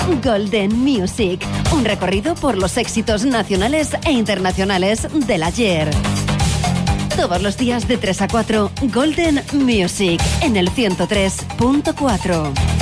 Golden Music, un recorrido por los éxitos nacionales e internacionales del ayer. Todos los días de 3 a 4, Golden Music, en el 103.4.